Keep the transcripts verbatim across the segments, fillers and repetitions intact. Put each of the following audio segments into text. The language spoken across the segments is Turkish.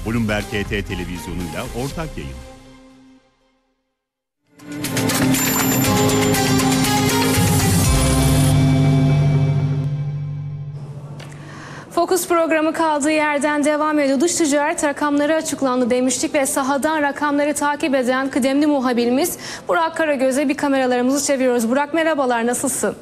Bloomberg H T televizyonuyla ortak yayın. Fokus programı kaldığı yerden devam ediyor. Dış ticaret rakamları açıklandı demiştik ve sahadan rakamları takip eden kıdemli muhabirimiz Burak Karagöz'e bir kameralarımızı çeviriyoruz. Burak merhabalar, nasılsın?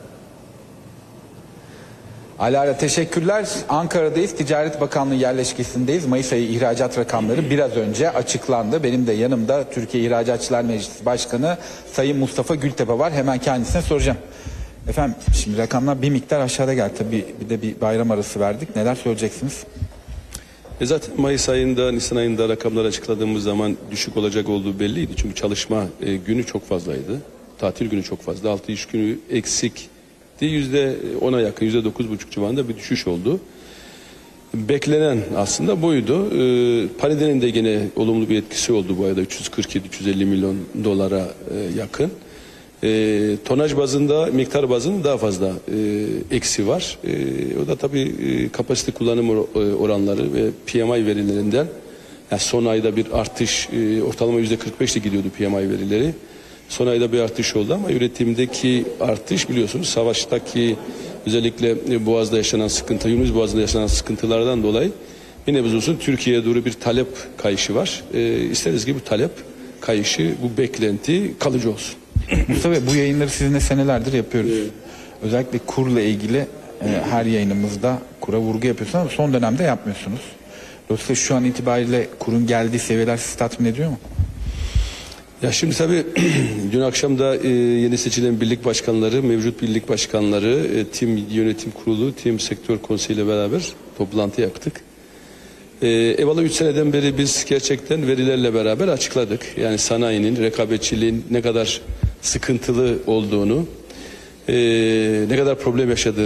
Alara teşekkürler. Ankara'dayız. Ticaret Bakanlığı yerleşkesindeyiz. Mayıs ayı ihracat rakamları biraz önce açıklandı. Benim de yanımda Türkiye İhracatçılar Meclisi Başkanı Sayın Mustafa Gültepe var. Hemen kendisine soracağım. Efendim şimdi rakamlar bir miktar aşağıda geldi. Tabii bir de bir bayram arası verdik. Neler söyleyeceksiniz? E zaten Mayıs ayında, Nisan ayında rakamlar açıkladığımız zaman düşük olacak olduğu belliydi. Çünkü çalışma e, günü çok fazlaydı. Tatil günü çok fazla. Altı iş günü eksik. yüzde ona yakın, yüzde dokuz buçuk civarında bir düşüş oldu. Beklenen aslında buydu. E, Panidenin de gene olumlu bir etkisi oldu bu ayda, üç yüz kırk yedi üç yüz elli milyon dolara e, yakın. E, tonaj bazında, miktar bazında daha fazla e, eksi var. E, o da tabii e, kapasite kullanım or oranları ve P M I verilerinden, yani son ayda bir artış, e, ortalama yüzde kırk beşle gidiyordu P M I verileri. Son ayda bir artış oldu ama üretimdeki artış, biliyorsunuz savaştaki özellikle Boğaz'da yaşanan sıkıntı, Yunus Boğazı'nda yaşanan sıkıntılardan dolayı bir nebze olsun Türkiye'ye doğru bir talep kayışı var. E, isteriz ki bu talep kayışı, bu beklenti kalıcı olsun. Mustafa Bey, bu yayınları sizinle senelerdir yapıyoruz. Evet. Özellikle kurla ilgili e, her yayınımızda kura vurgu yapıyorsunuz ama son dönemde yapmıyorsunuz. Dolayısıyla şu an itibariyle kurun geldiği seviyeler sizi tatmin ediyor mu? Ya şimdi tabii dün akşam da e, yeni seçilen birlik başkanları, mevcut birlik başkanları, e, tim yönetim kurulu, tim sektör konseyi ile beraber toplantı yaptık. E, Eyvallah üç seneden beri biz gerçekten verilerle beraber açıkladık. Yani sanayinin, rekabetçiliğin ne kadar sıkıntılı olduğunu, e, ne kadar problem yaşadığını